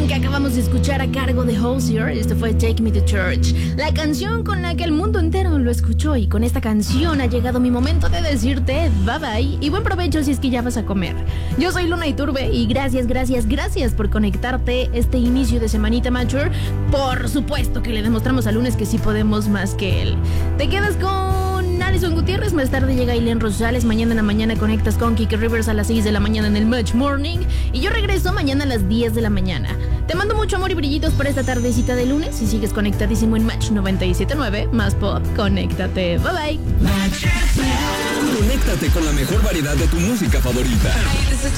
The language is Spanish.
que acabamos de escuchar a cargo de Hozier. Esto fue Take Me to Church, la canción con la que el mundo entero lo escuchó. Y con esta canción ha llegado mi momento de decirte bye bye y buen provecho si es que ya vas a comer. Yo soy Luna Iturbe y gracias por conectarte este inicio de semanita mature. Por supuesto que le demostramos al lunes que sí podemos más que él. Te quedas con Alison Gutiérrez, más tarde llega Aileen Rosales, mañana en la mañana conectas con Kike Rivers a las 6 de la mañana en el Match Morning y yo regreso mañana a las 10 de la mañana. Te mando mucho amor y brillitos por esta tardecita de lunes y sigues conectadísimo en Match 97.9, más pop, conéctate, bye bye. Conéctate con la mejor variedad de tu música favorita. Hey, this is